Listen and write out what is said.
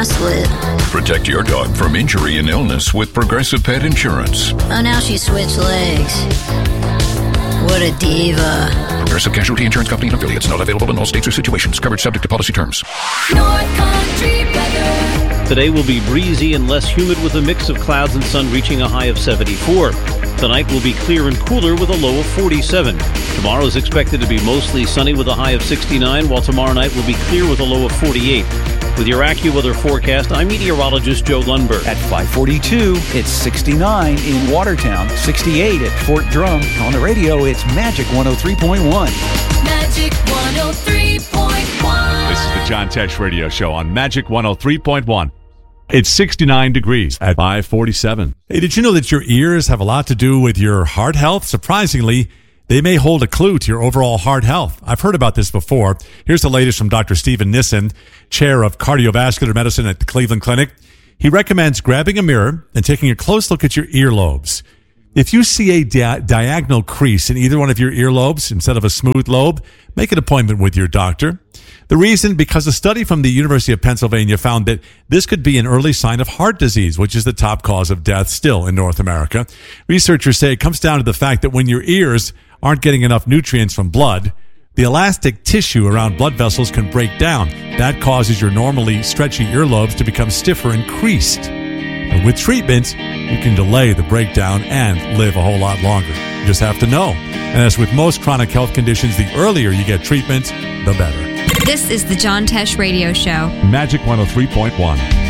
I slip. Protect your dog from injury and illness with Progressive Pet Insurance. Oh, now she switched legs. What a diva. Progressive Casualty Insurance Company and affiliates. Not available in all states or situations. Coverage subject to policy terms. North Country weather. Today will be breezy and less humid with a mix of clouds and sun reaching a high of 74. Tonight will be clear and cooler with a low of 47. Tomorrow is expected to be mostly sunny with a high of 69, while tomorrow night will be clear with a low of 48. With your AccuWeather forecast, I'm meteorologist Joe Lundberg. At 542, it's 69 in Watertown, 68 at Fort Drum. On the radio, it's Magic 103.1. Magic 103.1. This is the John Tesh Radio Show on Magic 103.1. It's 69 degrees at 547. Hey, did you know that your ears have a lot to do with your heart health? Surprisingly, they may hold a clue to your overall heart health. I've heard about this before. Here's the latest from Dr. Stephen Nissen, chair of cardiovascular medicine at the Cleveland Clinic. He recommends grabbing a mirror and taking a close look at your earlobes. If you see a diagonal crease in either one of your earlobes instead of a smooth lobe, make an appointment with your doctor. The reason, because a study from the University of Pennsylvania found that this could be an early sign of heart disease, which is the top cause of death still in North America. Researchers say it comes down to the fact that when your ears aren't getting enough nutrients from blood, the elastic tissue around blood vessels can break down. That causes your normally stretchy earlobes to become stiffer and creased. And with treatment, you can delay the breakdown and live a whole lot longer. You just have to know. And as with most chronic health conditions, the earlier you get treatment, the better. This is the John Tesh Radio Show. Magic 103.1.